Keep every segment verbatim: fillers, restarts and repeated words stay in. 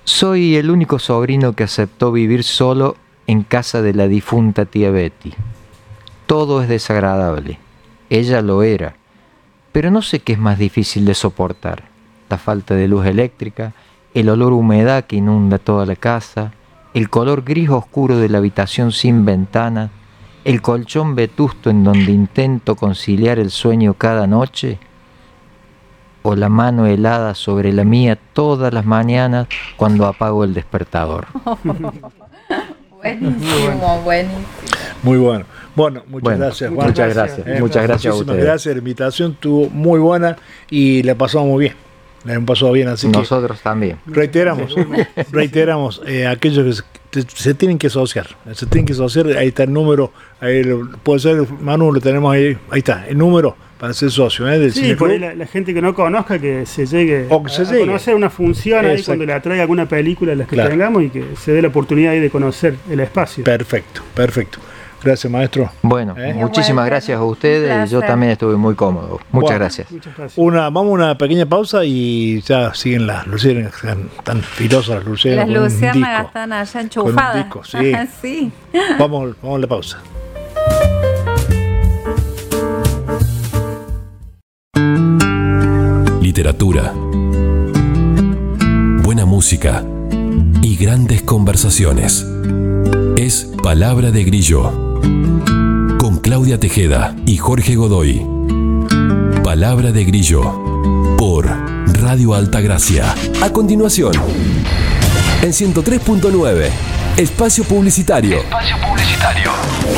Soy el único sobrino que aceptó vivir solo en casa de la difunta tía Betty. Todo es desagradable. Ella lo era. Pero no sé qué es más difícil de soportar. La falta de luz eléctrica, el olor a humedad que inunda toda la casa, el color gris oscuro de la habitación sin ventanas, el colchón vetusto en donde intento conciliar el sueño cada noche, o la mano helada sobre la mía todas las mañanas cuando apago el despertador. Buenísimo, buenísimo. Muy bueno. Bueno, muchas Bueno, gracias, Juan. Muchas gracias. Eh, muchas gracias a ustedes. Gracias, la invitación estuvo muy buena y la pasamos muy bien. La hemos pasado bien, así Nosotros que también. reiteramos, reiteramos, eh, aquellos que se, se tienen que asociar, se tienen que asociar, ahí está el número, ahí lo, puede ser, Manu, lo tenemos ahí, ahí está, el número para ser socio, ¿eh? Del Sí, Cine por ahí Club. la, la gente que no conozca, que se llegue O que se a, llegue. a conocer una función ahí Exacto. cuando le atraiga alguna película de las que Claro. tengamos y que se dé la oportunidad ahí de conocer el espacio. Perfecto, perfecto. Gracias, maestro. Bueno, ¿Eh? muchísimas Bueno, gracias a un ustedes. placer. Yo también estuve muy cómodo. Muchas Bueno. gracias. Muchas gracias. Una, vamos a una pequeña pausa y ya siguen las luciérnagas, tan, tan filosas las luciérnagas. Las con un luciérnagas disco. están allá Con un enchufadas. disco, sí. Sí. Vamos, vamos a la pausa. Literatura, buena música y grandes conversaciones. Es Palabra de Grillo, con Claudia Tejeda y Jorge Godoy. Palabra de Grillo, por Radio Altagracia. A continuación, en ciento tres punto nueve, Espacio Publicitario. Espacio Publicitario.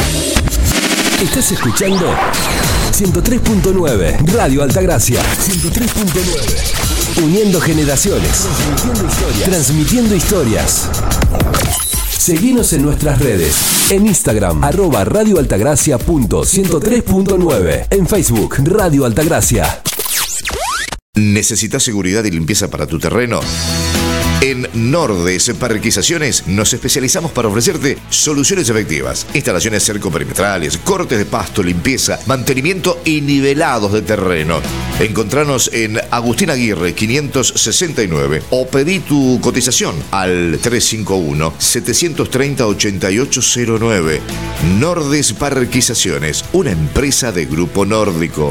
Estás escuchando ciento tres punto nueve, Radio Altagracia. ciento tres punto nueve. Uniendo generaciones. Transmitiendo historias. Transmitiendo historias. Seguinos en nuestras redes. En Instagram, arroba radioaltagracia punto ciento tres punto nueve. En Facebook, Radio Altagracia. ¿Necesitas seguridad y limpieza para tu terreno? En Nordes Parquizaciones nos especializamos para ofrecerte soluciones efectivas. Instalaciones cercoperimetrales, cortes de pasto, limpieza, mantenimiento y nivelados de terreno. Encontranos en Agustín Aguirre quinientos sesenta y nueve o pedí tu cotización al tres cinco uno, siete tres cero, ocho ocho cero nueve. Nordes Parquizaciones, una empresa de Grupo Nórdico.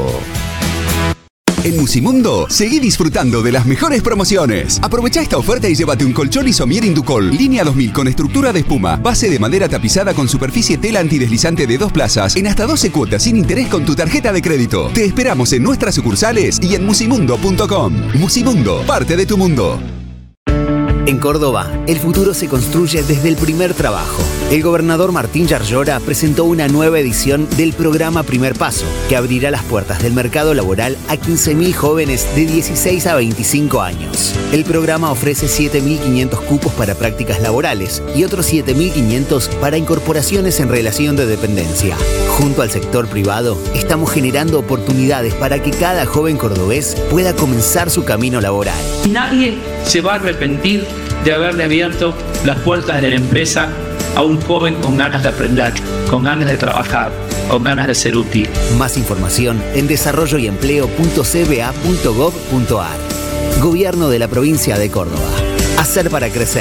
En Musimundo, seguí disfrutando de las mejores promociones. Aprovecha esta oferta y llévate un colchón Isomier Inducol, línea dos mil con estructura de espuma, base de madera tapizada con superficie tela antideslizante de dos plazas, en hasta doce cuotas sin interés con tu tarjeta de crédito. Te esperamos en nuestras sucursales y en musimundo punto com. Musimundo, parte de tu mundo. En Córdoba, el futuro se construye desde el primer trabajo. El gobernador Martín Yarlora presentó una nueva edición del programa Primer Paso, que abrirá las puertas del mercado laboral a quince mil jóvenes de dieciséis a veinticinco años. El programa ofrece siete mil quinientos cupos para prácticas laborales y otros siete mil quinientos para incorporaciones en relación de dependencia. Junto al sector privado, estamos generando oportunidades para que cada joven cordobés pueda comenzar su camino laboral. Nadie se va a arrepentir de haberle abierto las puertas de la empresa a un joven con ganas de aprender, con ganas de trabajar, con ganas de ser útil. Más información en desarrollo y empleo punto c b a punto gov punto a r. Gobierno de la provincia de Córdoba. Hacer para crecer.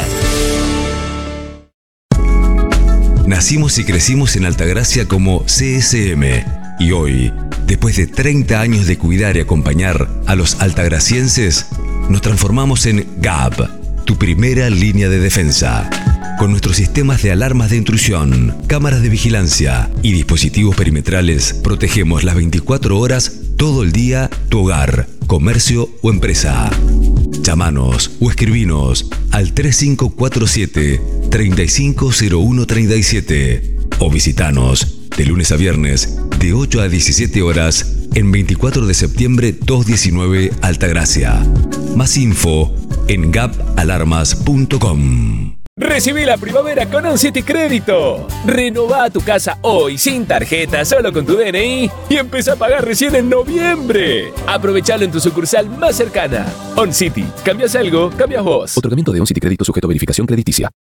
Nacimos y crecimos en Altagracia como C S M y hoy, después de treinta años de cuidar y acompañar a los altagracienses, nos transformamos en G A B, tu primera línea de defensa. Con nuestros sistemas de alarmas de intrusión, cámaras de vigilancia y dispositivos perimetrales, protegemos las veinticuatro horas, todo el día, tu hogar, comercio o empresa. Llámanos o escribinos al tres cinco cuatro siete, tres cinco cero uno tres siete o visitanos de lunes a viernes de ocho a diecisiete horas en veinticuatro de septiembre doscientos diecinueve Altagracia. Más info en gap alarmas punto com. Recibí la primavera con un City Crédito. Renová tu casa hoy sin tarjeta, solo con tu D N I y empezá a pagar recién en noviembre. Aprovechalo en tu sucursal más cercana. On City. ¿Cambias algo? Cambias vos. Otorgamiento de un City Crédito sujeto a verificación crediticia.